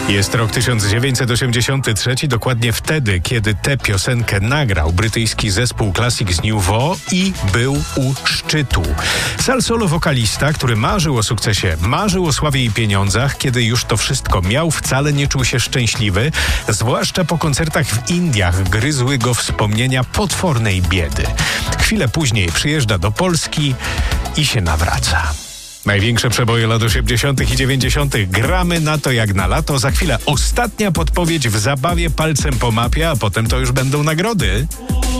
Jest rok 1983, dokładnie wtedy, kiedy tę piosenkę nagrał brytyjski zespół Classics Nouveau i był u szczytu. Salsolo wokalista, który marzył o sukcesie, marzył o sławie i pieniądzach, kiedy już to wszystko miał, wcale nie czuł się szczęśliwy, zwłaszcza po koncertach w Indiach gryzły go wspomnienia potwornej biedy. Chwilę później przyjeżdża do Polski i się nawraca. Największe przeboje lat 80. i 90. Gramy na to jak na lato. Za chwilę ostatnia podpowiedź w zabawie palcem po mapie, a potem to już będą nagrody.